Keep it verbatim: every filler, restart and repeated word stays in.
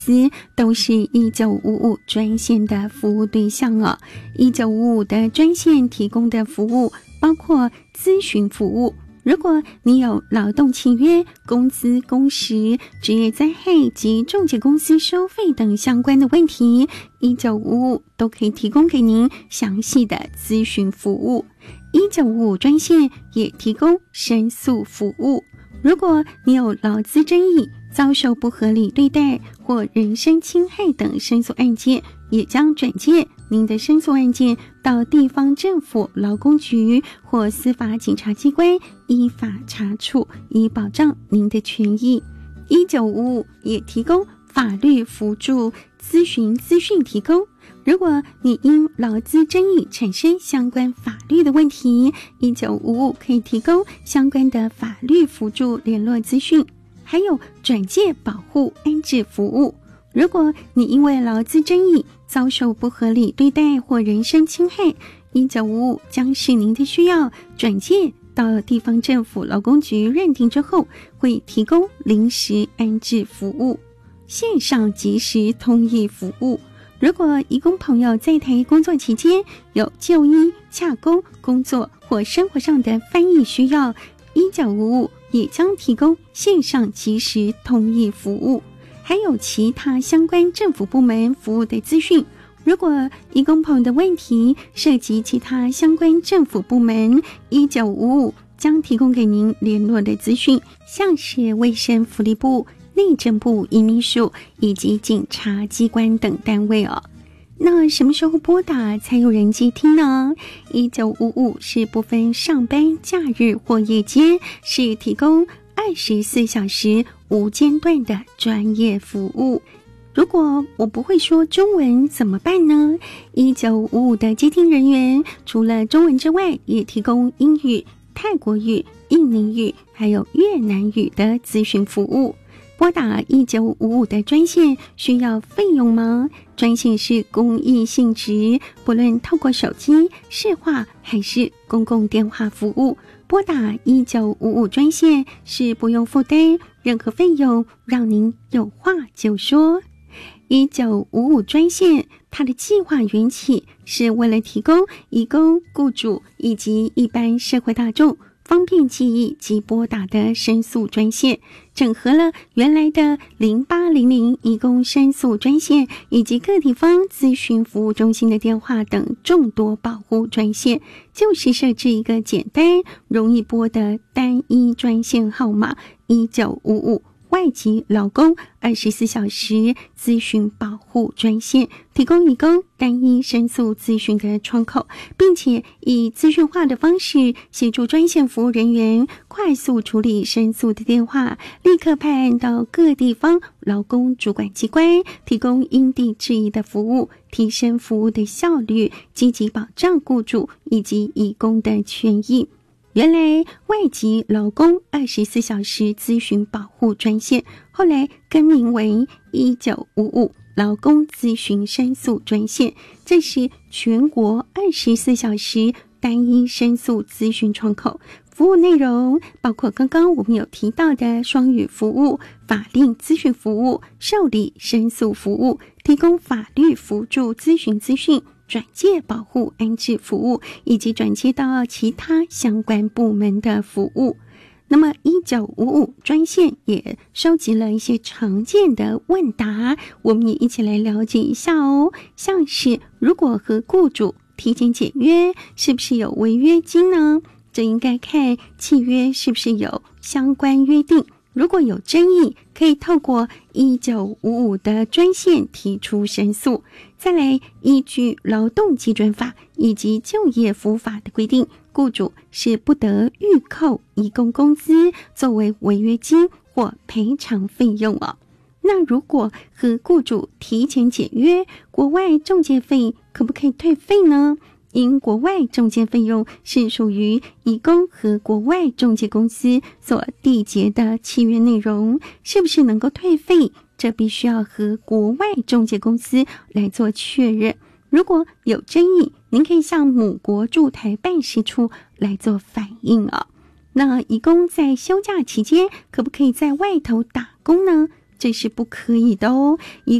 都是一九五五专线的服务对象哦。一九五五的专线提供的服务包括咨询服务，如果你有劳动契约、工资、工时、职业灾害及仲介公司收费等相关的问题，一九五五都可以提供给您详细的咨询服务。一九五五专线也提供申诉服务，如果你有劳资争议、遭受不合理对待或人身侵害等申诉案件，也将转介您的申诉案件到地方政府劳工局或司法警察机关依法查处，以保障您的权益。一九五五也提供法律辅助咨询资讯提供，如果你因劳资争议产生相关法律的问题，一九五五可以提供相关的法律辅助联络资讯，还有转介保护安置服务。如果你因为劳资争议遭受不合理对待或人身侵害，一九五五将是您的需要转介到地方政府劳工局认定之后，会提供临时安置服务、线上即时通译服务。如果移工朋友在台工作期间有就医、洽公、工作或生活上的翻译需要，一九五五也将提供线上即时通译服务，还有其他相关政府部门服务的资讯。如果移工朋友的问题涉及其他相关政府部门，一九五五将提供给您联络的资讯，像是卫生福利部、内政部移民署以及警察机关等单位哦。那什么时候拨打才有人接听呢？一九五五是不分上班、假日或夜间，是提供二十四小时无间断的专业服务。如果我不会说中文怎么办呢？一九五五的接听人员除了中文之外，也提供英语、泰国语、印尼语还有越南语的咨询服务。拨打一九五五的专线需要费用吗？专线是公益性质，不论透过手机、市话还是公共电话服务，拨打一九五五专线是不用负担任何费用，让您有话就说。一九五五专线它的计划缘起是为了提供移工、雇主以及一般社会大众方便记忆及拨打的申诉专线，整合了原来的零八零零移工申诉专线以及各地方咨询服务中心的电话等众多保护专线，就是设置一个简单容易拨的单一专线号码一九五五外籍劳工二十四小时咨询保护专线，提供移工单一申诉咨询的窗口，并且以资讯化的方式协助专线服务人员快速处理申诉的电话，立刻派案到各地方劳工主管机关，提供因地制宜的服务，提升服务的效率，积极保障雇主以及移工的权益。原来外籍劳工二十四小时咨询保护专线后来更名为一九五五劳工咨询申诉专线，这是全国二十四小时单一申诉咨询窗口，服务内容包括刚刚我们有提到的双语服务、法令咨询服务、受理申诉服务，提供法律辅助咨询资讯、转介保护安置服务，以及转接到其他相关部门的服务。那么一九五五专线也收集了一些常见的问答，我们也一起来了解一下哦。像是如果和雇主提前解约，是不是有违约金呢？这应该看契约是不是有相关约定，如果有争议，可以透过一九五五的专线提出申诉。再来，依据劳动基准法以及就业服务法的规定，雇主是不得预扣移工工资作为违约金或赔偿费用哦。那如果和雇主提前解约，国外仲介费可不可以退费呢？因国外仲介费用是属于移工和国外仲介公司所缔结的契约内容，是不是能够退费，这必须要和国外仲介公司来做确认。如果有争议，您可以向母国驻台办事处来做反映啊。那移工在休假期间可不可以在外头打工呢？ 这是不可以的哦。一